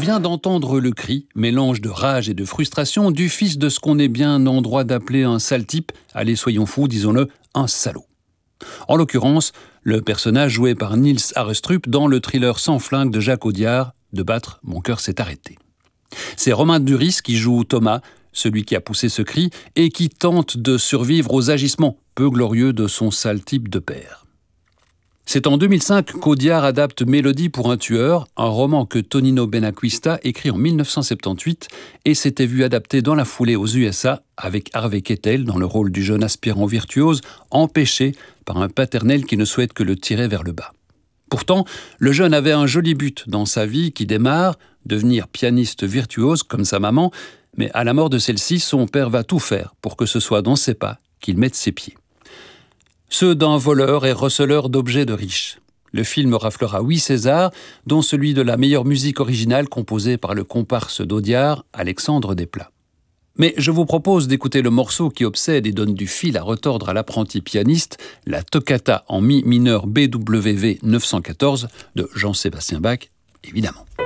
vient d'entendre le cri, mélange de rage et de frustration, du fils de ce qu'on est bien en droit d'appeler un sale type, allez soyons fous, disons-le, un salaud. En l'occurrence, le personnage joué par Niels Arestrup dans le thriller Sans flingue de Jacques Audiard, De battre, mon cœur s'est arrêté. C'est Romain Duris qui joue Thomas, celui qui a poussé ce cri et qui tente de survivre aux agissements peu glorieux de son sale type de père. C'est en 2005 qu'Audiard adapte Mélodie pour un tueur, un roman que Tonino Benacquista écrit en 1978 et s'était vu adapté dans la foulée aux USA avec Harvey Keitel dans le rôle du jeune aspirant virtuose empêché par un paternel qui ne souhaite que le tirer vers le bas. Pourtant, le jeune avait un joli but dans sa vie qui démarre, devenir pianiste virtuose comme sa maman, mais à la mort de celle-ci, son père va tout faire pour que ce soit dans ses pas qu'il mette ses pieds. Ceux d'un voleur et receleur d'objets de riches. Le film raflera 8 Césars, dont celui de la meilleure musique originale composée par le comparse d'Audiard, Alexandre Desplat. Mais je vous propose d'écouter le morceau qui obsède et donne du fil à retordre à l'apprenti pianiste, la toccata en mi mineur BWV 914 de Jean-Sébastien Bach, évidemment.